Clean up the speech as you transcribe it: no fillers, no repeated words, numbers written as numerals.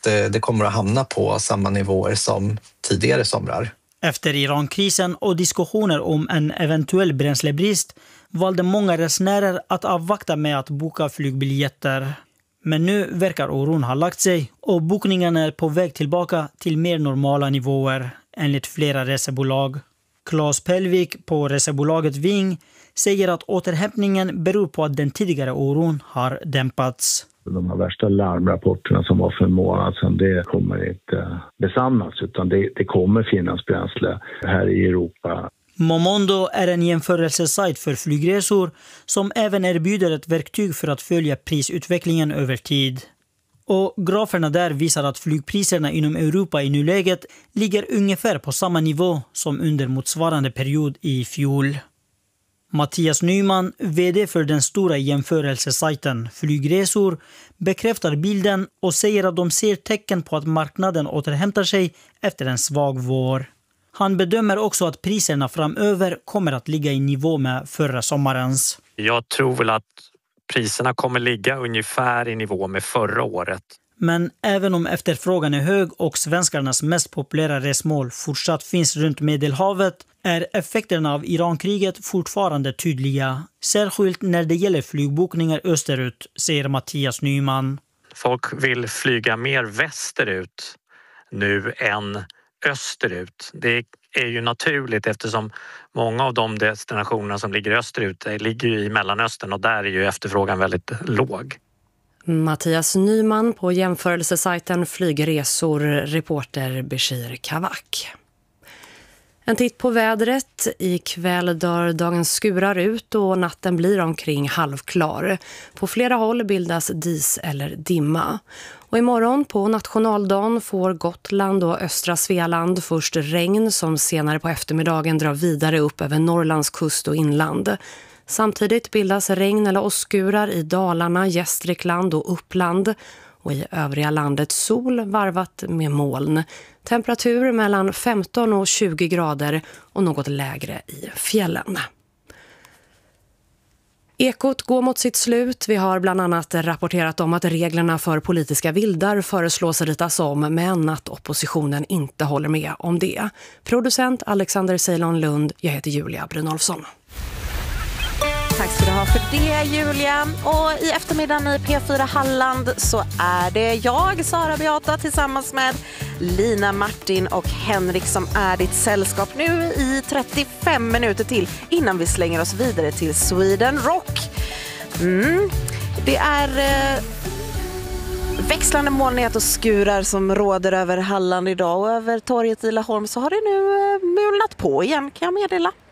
det kommer att hamna på samma nivåer som tidigare somrar. Efter Irankrisen och diskussioner om en eventuell bränslebrist valde många resenärer att avvakta med att boka flygbiljetter. Men nu verkar oron ha lagt sig och bokningarna är på väg tillbaka till mer normala nivåer, enligt flera resebolag. Claes Pelvik på resebolaget Ving säger att återhämtningen beror på att den tidigare oron har dämpats. De här värsta larmrapporterna som var för en månad sedan, det kommer inte besannas, utan det kommer finnas bränsle här i Europa. Momondo är en jämförelsesajt för flygresor som även erbjuder ett verktyg för att följa prisutvecklingen över tid. Och graferna där visar att flygpriserna inom Europa i nuläget ligger ungefär på samma nivå som under motsvarande period i fjol. Mattias Nyman, vd för den stora jämförelsesajten Flygresor, bekräftar bilden och säger att de ser tecken på att marknaden återhämtar sig efter en svag vår. Han bedömer också att priserna framöver kommer att ligga i nivå med förra sommarens. Jag tror väl att priserna kommer ligga ungefär i nivå med förra året. Men även om efterfrågan är hög och svenskarnas mest populära resmål fortsatt finns runt Medelhavet är effekterna av Irankriget fortfarande tydliga. Särskilt när det gäller flygbokningar österut, säger Mattias Nyman. Folk vill flyga mer västerut nu än österut. Det är ju naturligt eftersom många av de destinationerna som ligger österut ligger i Mellanöstern och där är ju efterfrågan väldigt låg. Mattias Nyman på jämförelsesajten Flygresor, reporter Bashir Kavak. En titt på vädret. Ikväll dör dagens skurar ut och natten blir omkring halvklar. På flera håll bildas dis eller dimma. Och imorgon på nationaldagen får Gotland och östra Svealand först regn som senare på eftermiddagen drar vidare upp över Norrlands kust och inland. Samtidigt bildas regn eller åskurar i Dalarna, Gästrikland och Uppland. Och i övriga landet sol varvat med moln. Temperatur mellan 15 och 20 grader och något lägre i fjällen. Ekot går mot sitt slut. Vi har bland annat rapporterat om att reglerna för politiska vildar föreslås ritas om, men att oppositionen inte håller med om det. Producent Alexander Ceylon Lund, jag heter Julia Brynolfsson. Tack ska du ha för det, Julia. Och i eftermiddagen i P4 Halland så är det jag, Sara Beata, tillsammans med Lina Martin och Henrik som är ditt sällskap nu i 35 minuter till innan vi slänger oss vidare till Sweden Rock. Det är växlande molnighet och skurar som råder över Halland idag och över torget i Laholm så har det nu mulnat på igen, kan jag meddela.